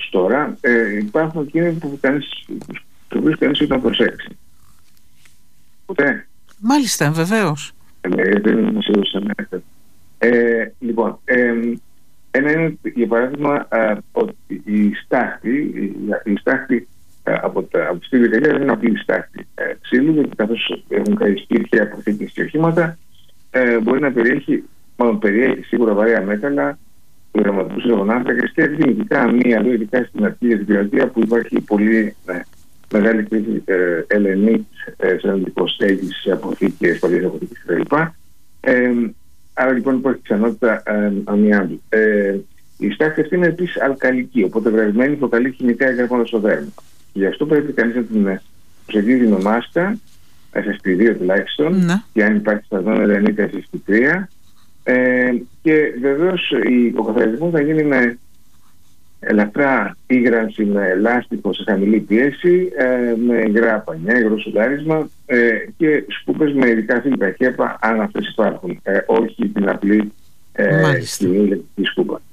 ως τώρα. Υπάρχουν εκείνοι που κανείς δεν να προσέξει. Ποτέ. Μάλιστα, βεβαίως. Δεν είναι σίγουρος. Λοιπόν, ένα είναι, για παράδειγμα, ότι η στάχτη από τη στιγμή δεν είναι απλή στάχτη ξύλου, γιατί καθώς έχουν καλλιστήρια, αποθήκες και οχήματα, μπορεί να περιέχει σίγουρα βαρέα μέταλλα, γραμματικούς υδρογονάνθρακες και δυνητικά μία, ειδικά στην αρχή της πειρατεία, που υπάρχει πολύ μεγάλη κρίση ελενίτ σε αντιποστέγγις, αποθήκες, παλιές αποθήκες κτλ. Άρα λοιπόν υπάρχει πιθανότητα αμοιάντου. Η στάχτη αυτή είναι επίσης αλκαλική, οπότε βρασμένη προκαλεί χημικά εγγράφματα στο δέρμα. Γι' αυτό πρέπει κανείς να την προσεγγίζει με μάσκα, FFP2 τουλάχιστον, και αν υπάρχει σταθμόν ελενίτ FFP3. Και βεβαίως ο καθαρισμός θα γίνει με ελαφρά ήγρανση, με λάστιχο σε χαμηλή πίεση, με υγρά πανιά, υγρό σουλάρισμα και σκούπες με ειδικά φίλτρα HEPA, αν αυτές υπάρχουν, όχι την απλή κοινή ηλεκτρική σκούπα.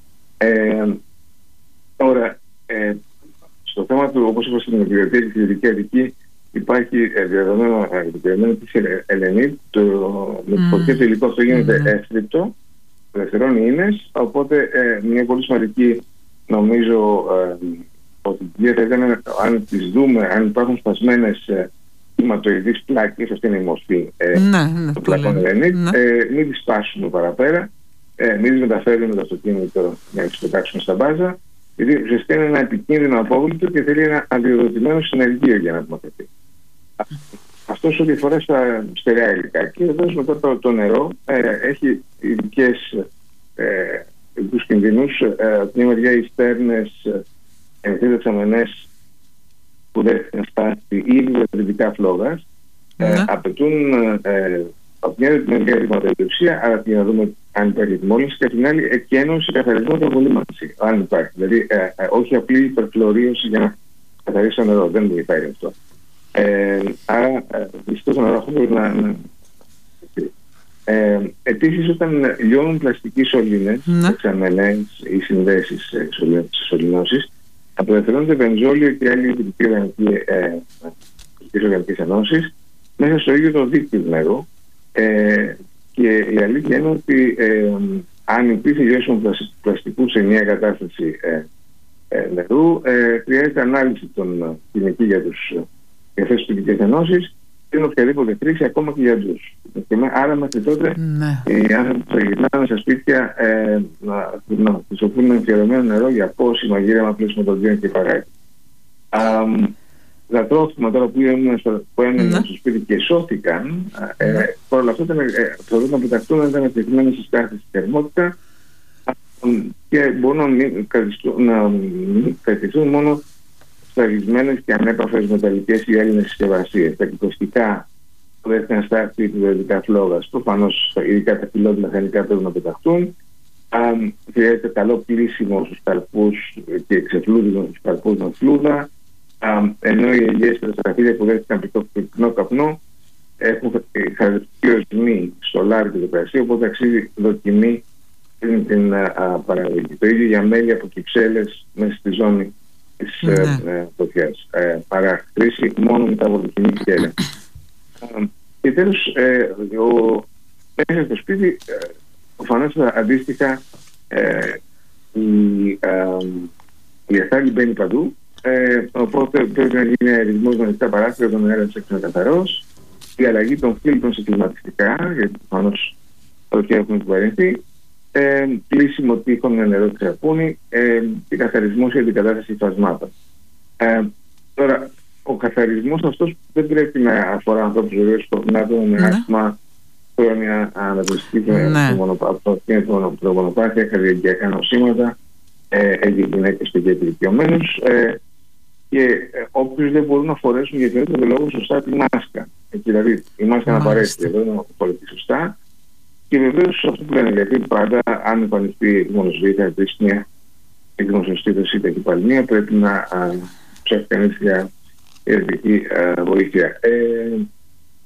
Τώρα, στο θέμα του, όπως είπα στην πειρατεία και στη Δυτική Αττική, υπάρχει διαδεδομένο της ελενίτ, με τη φωτιά το υλικό αυτό γίνεται εύθρυπτο, ελευθερώνει ίνες, οπότε μια πολύ σημαντική, νομίζω, ότι θα ήταν, αν τις δούμε, αν υπάρχουν σπασμένες αιματοειδείς πλάκες, αυτή είναι η μορφή των πλακών ελενίτ, μην τις σπάσουμε παραπέρα, μην τις μεταφέρουμε το αυτοκίνητο για να τις πετάξουμε στα μπάζα, γιατί ουσιαστικά είναι ένα επικίνδυνο απόβλητο και θέλει ένα αντιοδοτημένο συνεργείο για να απομακρυνθεί. Αυτό ό,τι αφορά στα στερεά υλικά. Και εδώ μετά το νερό έχει ειδικούς κινδυνούς. Από την μεριά οι στέρνες δεξαμενές που δεν έχουν φτάσει ήδη δυτικά φλόγας απαιτούν από την άλλη μεριά ρηματοϊδοξία, άρα για να δούμε αν υπάρχει μόλυνση, και από την άλλη εκένωση, καθαρισμό και απολύμανση, αν υπάρχει. Δηλαδή όχι απλή υπερφλωρίωση για να καθαρίσει το νερό, δεν βοηθάει αυτό. Άρα δυστυχώς το νερό μπορεί να... Επίσης, όταν λιώνουν πλαστικοί σωλήνες, δεξαμενές ή συνδέσεις σωληνώσεις, απελευθερώνεται βενζόλιο και άλλοι οργανικές ενώσεις μέσα στο ίδιο το δίκτυο του νερού, και η αλήθεια είναι ότι αν υπήρχε λιώσιμο πλαστικού σε μια κατάσταση νερού, χρειάζεται ανάλυση των χημική για αυτές τις ποινικές ενώσεις και οποιαδήποτε χρήση, ακόμα και για τους. Άρα μέχρι τότε οι άνθρωποι που θα γυρνάνε στα σπίτια να χρησιμοποιούν εμφιερωμένο νερό για πόση μαγείρεμα, πλήσιμο των δύο και παράγει. Τα τρόφιμα τώρα που έμειναν στο σπίτι και σώθηκαν, παρόλα αυτά θεωρούν να πεταχτούν, ήταν εκτεθειμένες στις κάρτες στη θερμότητα και μπορούν να κρατηθούν μόνο στραγγισμένες και ανέπαφες μεταλλικές ή έλληνες συσκευασίες. Τα κυκλοστικά που έφτιαναν στάχτη του δυτικά φλόγας, προφανώς ειδικά τα πυλώδη μηχανικά πρέπει να πεταχτούν. Χρειάζεται καλό πλήσιμο στους καρπούς και ξεφλούδισμα στους καρπούς με φλούδα. Ενώ οι ελιές στραφίδια που δέχτηκαν πυκνό καπνό έχουν χαρακτηριστική οσμή στο λάδι και το κρασί, οπότε αξίζει δοκιμή την παραγωγή. Το ίδιο για μέλι από κυψέλες μέσα στη ζώνη της φωτιάς. Παρά χρήση μόνο μετά από δοκιμή και έλεγχο. Και τέλος, μέσα στο σπίτι προφανώς αντίστοιχα η ασθάλη μπαίνει παντού. Οπότε πρέπει να γίνει αερισμός με ανοιχτά παράθυρα, τον αέρα να είναι καθαρός, η αλλαγή των φίλτρων σε κλιματιστικά, γιατί προφανώς εδώ έχουν επιβαρυνθεί, πλήσιμο τείχων με νερό και σαπούνι και καθαρισμός ή αντικατάσταση φασμάτων. Τώρα, ο καθαρισμός αυτός δεν πρέπει να αφορά ανθρώπους βεβαίως που έχουν με άσθμα, χρόνια αναπληστική τρομονοπάθεια, καρδιαγγειακά νοσήματα, γυναίκες και ηλικιωμένους, και όποιους δεν μπορούν να φορέσουν για οποιοδήποτε λόγο σωστά τη μάσκα. Δηλαδή η μάσκα να παρέσει εδώ να φορεθεί σωστά, και βεβαίως αυτό που λένε, γιατί πάντα αν εμφανιστεί μονοσβήτρια, επίσης μια εκδημοσιοστήτωση ή ταχυπαλμία, πρέπει να ψάχνει κανείς για ιατρική βοήθεια.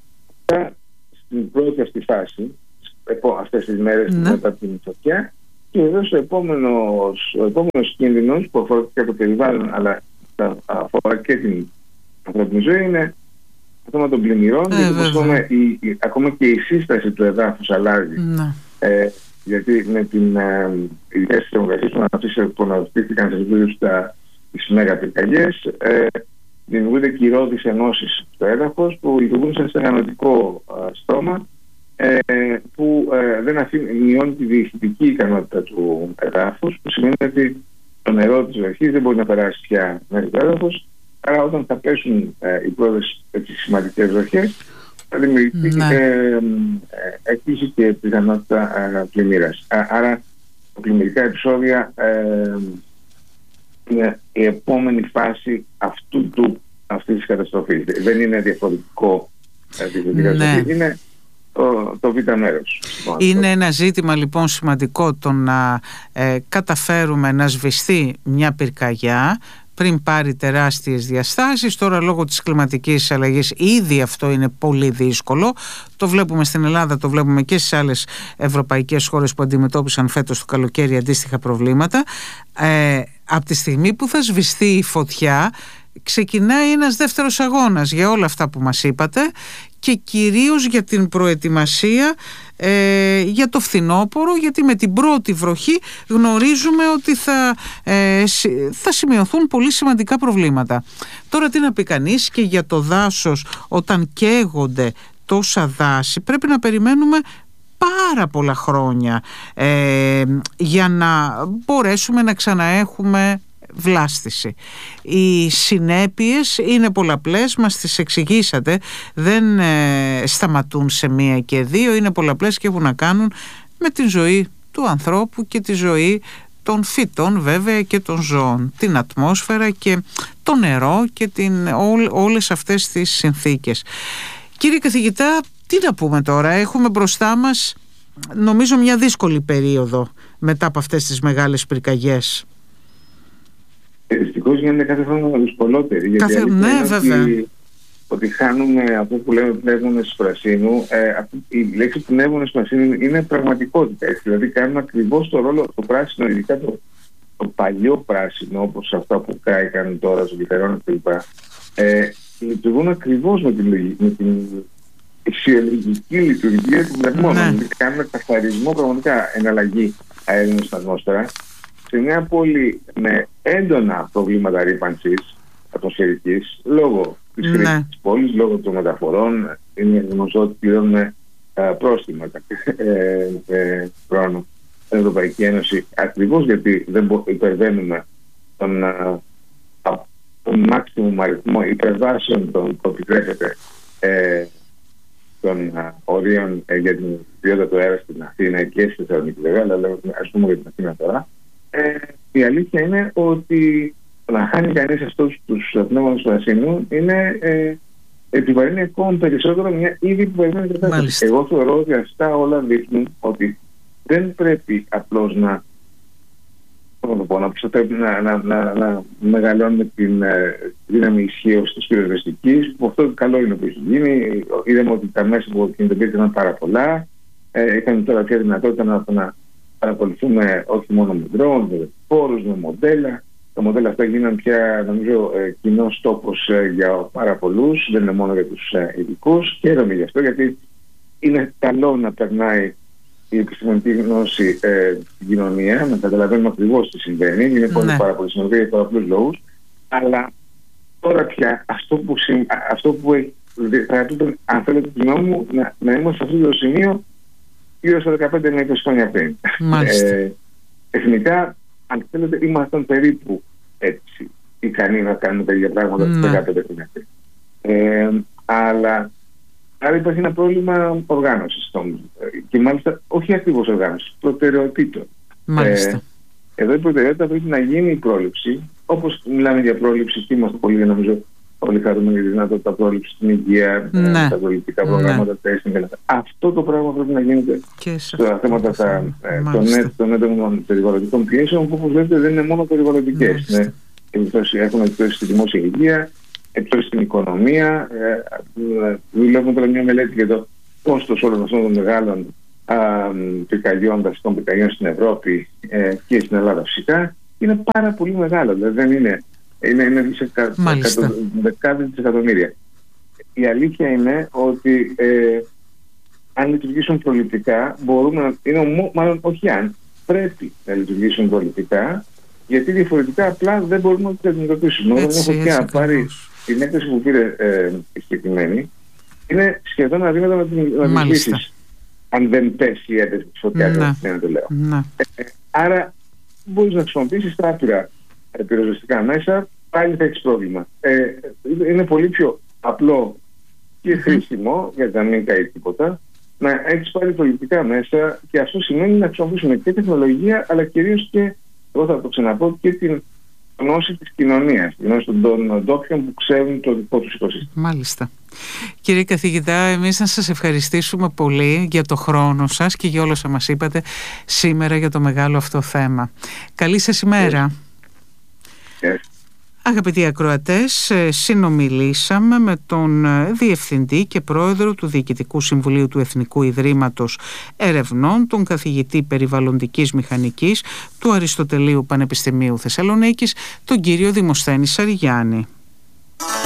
Στην πρώτη αυτή φάση, αυτές τις μέρες μετά την φωτιά, Και εδώ ο επόμενος κίνδυνος που αφορά και το περιβάλλον, αλλά αφορά και την ανθρώπινη ζωή, είναι το θέμα των πλημμυρών. Γιατί ακόμα και η σύσταση του εδάφους αλλάζει. Γιατί με την ειδικέ θερμοκρασίες που αναπτύχθηκαν σε επίπεδο τις μεγαπυρκαγιές, δημιουργούνται κυρώδεις ενώσεις στο έδαφος που λειτουργούν σαν στεγανωτικό στρώμα, που δεν μειώνει τη διοικητική ικανότητα του εδάφους, που σημαίνει ότι το νερό της βροχής δεν μπορεί να περάσει πια μέχρι το έδαφος. Άρα όταν θα πέσουν οι πρώτες σημαντικές βροχές, θα δημιουργηθεί έκκληση και πιθανότητα πλημμύρας. Άρα τα πλημμυρικά επεισόδια είναι η επόμενη φάση αυτής της καταστροφής. Δεν είναι διαφορετικό είναι το β' μέρος. Είναι ένα ζήτημα λοιπόν σημαντικό το να καταφέρουμε να σβηστεί μια πυρκαγιά πριν πάρει τεράστιες διαστάσεις. Τώρα λόγω της κλιματικής αλλαγής ήδη αυτό είναι πολύ δύσκολο. Το βλέπουμε στην Ελλάδα, το βλέπουμε και στις άλλες ευρωπαϊκές χώρες που αντιμετώπισαν φέτος το καλοκαίρι αντίστοιχα προβλήματα. Από τη στιγμή που θα σβηστεί η φωτιά, ξεκινάει ένας δεύτερος αγώνας για όλα αυτά που μας είπατε και κυρίως για την προετοιμασία για το φθινόπωρο, γιατί με την πρώτη βροχή γνωρίζουμε ότι θα σημειωθούν πολύ σημαντικά προβλήματα. Τώρα τι να πει κανείς, και για το δάσος, όταν καίγονται τόσα δάση πρέπει να περιμένουμε πάρα πολλά χρόνια για να μπορέσουμε να ξαναέχουμε βλάστηση. Οι συνέπειες είναι πολλαπλές, μας τις εξηγήσατε, δεν σταματούν σε μία και δύο, είναι πολλαπλές και έχουν να κάνουν με τη ζωή του ανθρώπου και τη ζωή των φυτών βέβαια και των ζώων, την ατμόσφαιρα και το νερό και όλες αυτές τις συνθήκες. Κύριε καθηγητά, τι να πούμε τώρα, έχουμε μπροστά μας νομίζω μια δύσκολη περίοδο μετά από αυτές τις μεγάλες πυρκαγιές. Δυστυχώς γίνεται κάθε χρόνο δυσκολότερη, γιατί ότι χάνουμε αυτό που λέμε πνεύμονες πρασίνου. Η λέξη πνεύμονες πρασίνου είναι πραγματικότητα. Δηλαδή κάνουν ακριβώς το ρόλο, το πράσινο, ειδικά το παλιό πράσινο, όπως αυτά που κάηκαν τώρα στο Κιθερόνα κλπ. Λειτουργούν ακριβώς με την φυσιολογική λειτουργία του πνευμόνων. Δηλαδή κάνουν καθαρισμό, πραγματικά εναλλαγή αέριων στην ατμόσφαιρα. Σε μια πόλη με έντονα προβλήματα ρύπανσης ατμοσφαιρικής, λόγω της χρήσης της πόλης, λόγω των μεταφορών, είναι γνωστό ότι πληρώνουμε πρόστιμα χρόνο στην Ευρωπαϊκή Ένωση, ακριβώς γιατί δεν υπερβαίνουμε τον μάξιμουμ αριθμό υπερβάσεων που επιτρέπεται των ορίων για την ποιότητα του αέρα στην Αθήνα και στη Θεσσαλονίκη, βέβαια, αλλά ας πούμε για την Αθήνα τώρα. Η αλήθεια είναι ότι να χάνει κανείς αυτούς τους πνεύμονες πρασίνου επιβαρύνει ακόμα περισσότερο μια ήδη επιβαρημένη κατάσταση. Εγώ θεωρώ ότι αυτά όλα δείχνουν ότι δεν πρέπει απλώς να μεγαλώνουμε την δύναμη ισχύως της πυροσβεστικής, που αυτό καλό είναι που έχει γίνει. Είδαμε ότι τα μέσα που κινητοποιήθηκαν πάρα πολλά. Είχαμε τώρα πια δυνατότητα να παρακολουθούμε όχι μόνο με ντρόουν, με φόρους, με μοντέλα. Τα μοντέλα αυτά γίνανε πια, νομίζω, κοινός τόπος για πάρα πολλούς, δεν είναι μόνο για τους ειδικούς. Χαίρομαι γι' αυτό, γιατί είναι καλό να περνάει η επιστημονική γνώση στην κοινωνία, να καταλαβαίνουμε ακριβώς τι συμβαίνει. Είναι πάρα πολύ σημαντικό για πολλούς λόγους. Αλλά τώρα πια αυτό που έχει, αν θέλετε τη γνώμη μου, να είμαστε σε αυτό το σημείο γύρω στα 15 με 20 χρόνια πριν. Τεχνικά, αν θέλετε, ήμασταν περίπου έτσι ικανοί να κάνουμε τέτοια πράγματα 15 χρόνια πριν. Αλλά άρα υπάρχει ένα πρόβλημα οργάνωσης. Και μάλιστα όχι ακριβώς οργάνωσης, προτεραιοτήτων. Εδώ η προτεραιότητα πρέπει να γίνει η πρόληψη. Όπως μιλάμε για πρόληψη, και είμαστε πολύ, νομίζω, όλοι χαρούμενοι για τη δυνατότητα πρόληψη στην υγεία, τα προληπτικά προγράμματα, testing. Αυτό το πράγμα πρέπει να γίνεται και στα θέματα των έντονων περιβαλλοντικών πιέσεων, που όπως βλέπετε δεν είναι μόνο περιβαλλοντικές. Έχουν επιπτώσεις στη δημόσια υγεία, επιπτώσεις στην οικονομία. Δουλεύουμε τώρα μια μελέτη για το κόστος όλων αυτών των μεγάλων πυρκαγιών, των πυρκαγιών στην Ευρώπη και στην Ελλάδα φυσικά, είναι πάρα πολύ μεγάλο. Δηλαδή δεν είναι δεκάδες δισεκατομμύρια. Η αλήθεια είναι ότι αν λειτουργήσουν προληπτικά, μάλλον όχι αν, πρέπει να λειτουργήσουν προληπτικά, γιατί διαφορετικά απλά δεν μπορούμε να τις αντιμετωπίσουμε. Όταν έχω πια πάρει την έκθεση που πήρε η συγκεκριμένη, είναι σχεδόν αδύνατο να την λύσεις. Αν δεν πέσει η ένταση της φωτιάς, δεν το λέω. Άρα μπορείς να χρησιμοποιήσεις τράπηρα πυροσβεστικά μέσα, πάλι θα έχεις πρόβλημα. Είναι πολύ πιο απλό και χρήσιμο, γιατί να μην καεί τίποτα, να έχεις πάρει προληπτικά μέσα, και αυτό σημαίνει να χρησιμοποιήσουμε και τεχνολογία, αλλά κυρίως και, εγώ θα το ξαναπώ, και την γνώση της κοινωνίας, τη γνώση των ντόπιων που ξέρουν το δικό τους οικοσύστημα. Μάλιστα. Κύριε καθηγητά, εμείς να σας ευχαριστήσουμε πολύ για το χρόνο σας και για όλα όσα μας είπατε σήμερα για το μεγάλο αυτό θέμα. Καλή σας ημέρα. Αγαπητοί ακροατές, συνομιλήσαμε με τον Διευθυντή και Πρόεδρο του Διοικητικού Συμβουλίου του Εθνικού Ιδρύματος Ερευνών, τον καθηγητή Περιβαλλοντικής Μηχανικής του Αριστοτελείου Πανεπιστημίου Θεσσαλονίκης, τον κύριο Δημοσθένη Σαριγιάννη.